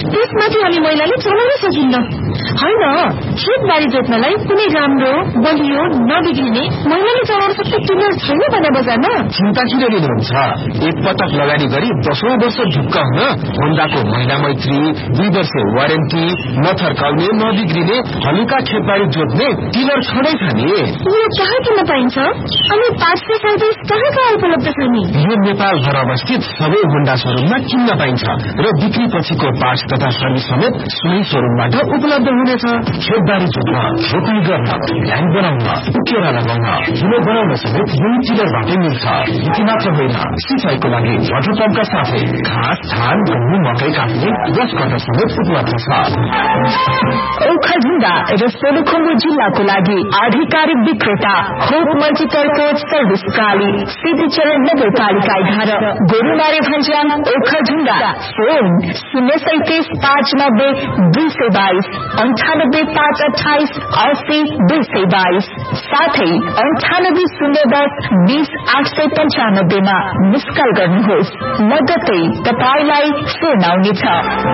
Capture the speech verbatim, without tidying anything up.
त्यसमाथि हामी महिलाले चलाउन सकिन्न। होइन, खेतबारी जोत्नलाई कुनै राम्रो बलियो नबिग्रिने महिलाले चलाउन सक्ने टिलर छैन भने बजारमा। चिन्ता किन लिनुहुन्छ? एक पटक लगानी गरी दशौं वर्ष ढुक्क हुन होन्डाको महिला मैत्री दुई वर्ष वारेन्टी, नथर्काउने नबिग्रिने हलुका खेतबारी जोत्ने टिलर छँदैछ नि। यो कहाँ किन्न पाइन्छ अनि पाँच सय सर्भिस कहाँ कहाँ उपलब्ध छ नि? यो नेपाल भर अवस्थित सबै होन्डा शोरूममा किन्न पाइन्छ र बिक्री पछिको पार्ट्स तथा सर्भिस समेत सोही शोरूमबाट उपलब्ध हुनेछ। खेतबारी जोत्न, रोपाई गर्न, ध्यान बनाउन, उकेरा लगाउन, हिलो बनाउन समेत यही टिलरबाटै मिल्छ। यति मात्र होइन, सिंचाइको लागि वाटर पम्पका साथै घाँस, धान, गहुँ, मकै काट्ने ब्रस कटर समेत उपलब्ध छ। ओखलढुङ्गा र सोलुखुम्बु जिल्लाको लागि आधिकारिक विक्रेता होप मल्टिपर्पज सर्भिस प्राली, सिद्धिचरण नगरपालिका एघार, गोरुमारी भन्ज्याङ, ओखलढुङ्गा। फोन शून्य सैतिस पाँच नब्बे दुई सय बाइस अन्ठानब्बे पाँच अठाइस अस्सी दुई सय बाइस, साथै अन्ठानब्बे शून्य दस बीस आठ सय पञ्चानब्बेमा मिस कल गर्नुहोस्। लगत्तै तपाईलाई फोन आउनेछ।